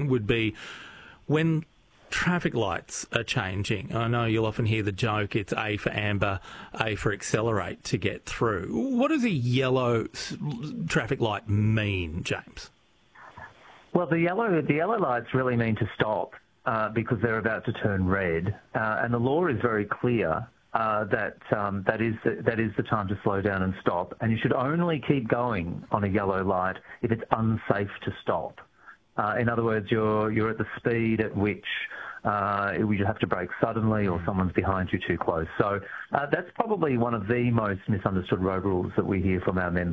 would be when traffic lights are changing. I know you'll often hear the joke, it's A for amber, A for accelerate to get through. What does a yellow traffic light mean, James? Well, the yellow lights really mean to stop because they're about to turn red, and the law is very clear that is the time to slow down and stop, and you should only keep going on a yellow light if it's unsafe to stop. In other words, you're at the speed at which you have to brake suddenly or someone's behind you too close. So that's probably one of the most misunderstood road rules that we hear from our members.